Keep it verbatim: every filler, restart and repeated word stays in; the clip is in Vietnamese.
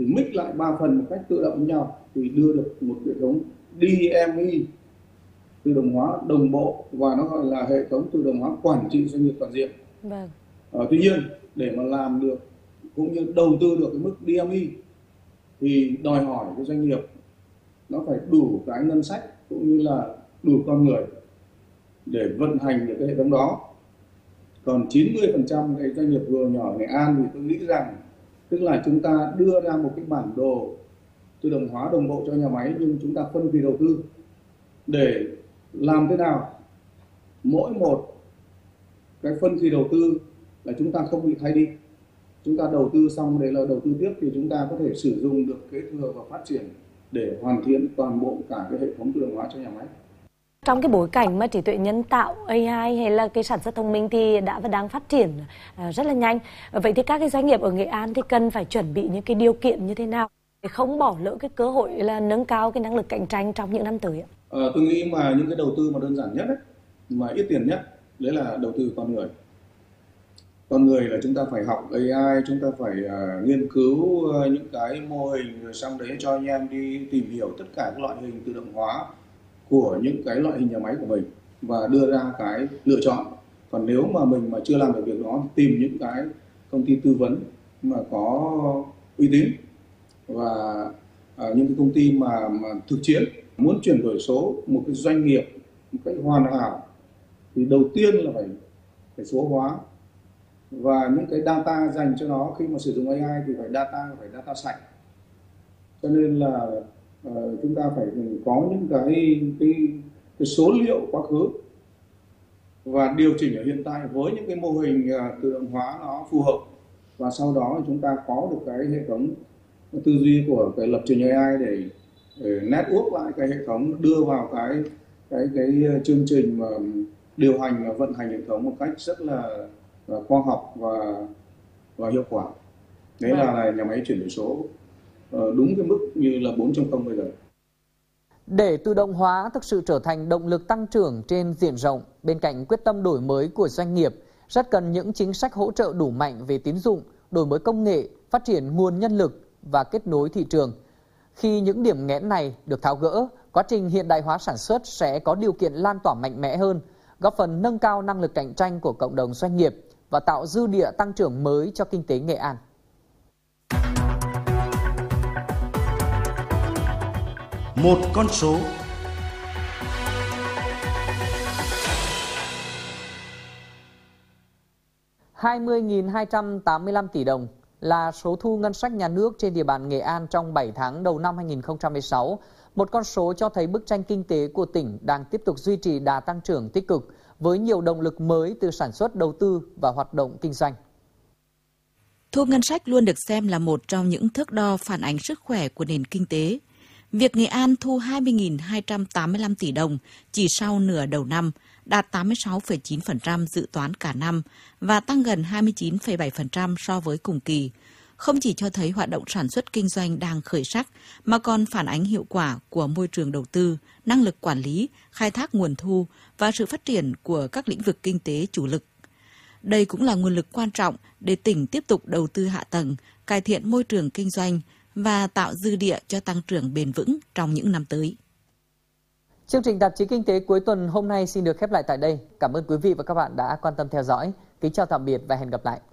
mix lại ba phần một cách tự động với nhau thì đưa được một hệ thống đê em i tự động hóa đồng bộ, và nó gọi là hệ thống tự động hóa quản trị doanh nghiệp toàn diện. Vâng. Ờ, tuy nhiên để mà làm được cũng như đầu tư được cái mức đê em i thì đòi hỏi cái doanh nghiệp nó phải đủ cái ngân sách cũng như là đủ con người để vận hành được cái hệ thống đó. Còn chín mươi phần trăm cái doanh nghiệp vừa nhỏ Nghệ An thì tôi nghĩ rằng tức là chúng ta đưa ra một cái bản đồ tự động hóa đồng bộ cho nhà máy, nhưng chúng ta phân kỳ đầu tư để làm thế nào mỗi một cái phân kỳ đầu tư là chúng ta không bị thay đi. Chúng ta đầu tư xong đấy là đầu tư tiếp thì chúng ta có thể sử dụng được kế thừa và phát triển để hoàn thiện toàn bộ cả cái hệ thống tự động hóa cho nhà máy. Trong cái bối cảnh mà trí tuệ nhân tạo a i hay là cái sản xuất thông minh thì đã và đang phát triển rất là nhanh. Vậy thì các cái doanh nghiệp ở Nghệ An thì cần phải chuẩn bị những cái điều kiện như thế nào để không bỏ lỡ cái cơ hội là nâng cao cái năng lực cạnh tranh trong những năm tới ạ? Ờ, tôi nghĩ mà những cái đầu tư mà đơn giản nhất ấy, mà ít tiền nhất đấy là đầu tư con người. Con người là chúng ta phải học a i, chúng ta phải uh, nghiên cứu uh, những cái mô hình, rồi xong đấy cho anh em đi tìm hiểu tất cả các loại hình tự động hóa của những cái loại hình nhà máy của mình và đưa ra cái lựa chọn. Còn nếu mà mình mà chưa làm được việc đó thì tìm những cái công ty tư vấn mà có uy tín và uh, những cái công ty mà, mà thực chiến. Muốn chuyển đổi số một cái doanh nghiệp một cách hoàn hảo thì đầu tiên là phải phải số hóa, và những cái data dành cho nó khi mà sử dụng a i thì phải data phải data sạch. Cho nên là uh, chúng ta phải có những cái, cái cái số liệu quá khứ và điều chỉnh ở hiện tại với những cái mô hình uh, tự động hóa nó phù hợp, và sau đó chúng ta có được cái hệ thống tư duy của cái lập trình a i để, để network lại cái hệ thống, đưa vào cái cái cái chương trình mà điều hành và vận hành hệ thống một cách rất là khoa học và và hiệu quả. Đấy là, là nhà máy chuyển đổi số uh, đúng cái mức như là bốn chấm không bây giờ. Để tự động hóa thực sự trở thành động lực tăng trưởng trên diện rộng, bên cạnh quyết tâm đổi mới của doanh nghiệp, rất cần những chính sách hỗ trợ đủ mạnh về tín dụng, đổi mới công nghệ, phát triển nguồn nhân lực và kết nối thị trường. Khi những điểm nghẽn này được tháo gỡ, quá trình hiện đại hóa sản xuất sẽ có điều kiện lan tỏa mạnh mẽ hơn, góp phần nâng cao năng lực cạnh tranh của cộng đồng doanh nghiệp và tạo dư địa tăng trưởng mới cho kinh tế Nghệ An. Một con số. hai mươi nghìn hai trăm tám mươi lăm tỷ đồng là số thu ngân sách nhà nước trên địa bàn Nghệ An trong bảy tháng đầu năm hai nghìn không trăm mười sáu, một con số cho thấy bức tranh kinh tế của tỉnh đang tiếp tục duy trì đà tăng trưởng tích cực với nhiều động lực mới từ sản xuất, đầu tư và hoạt động kinh doanh. Thu ngân sách luôn được xem là một trong những thước đo phản ánh sức khỏe của nền kinh tế. Việc Nghệ An thu hai mươi nghìn hai trăm tám mươi lăm tỷ đồng chỉ sau nửa đầu năm, đạt tám mươi sáu phẩy chín phần trăm dự toán cả năm và tăng gần hai mươi chín phẩy bảy phần trăm so với cùng kỳ, không chỉ cho thấy hoạt động sản xuất kinh doanh đang khởi sắc, mà còn phản ánh hiệu quả của môi trường đầu tư, năng lực quản lý, khai thác nguồn thu và sự phát triển của các lĩnh vực kinh tế chủ lực. Đây cũng là nguồn lực quan trọng để tỉnh tiếp tục đầu tư hạ tầng, cải thiện môi trường kinh doanh và tạo dư địa cho tăng trưởng bền vững trong những năm tới. Chương trình Tạp chí Kinh tế cuối tuần hôm nay xin được khép lại tại đây. Cảm ơn quý vị và các bạn đã quan tâm theo dõi. Kính chào tạm biệt và hẹn gặp lại.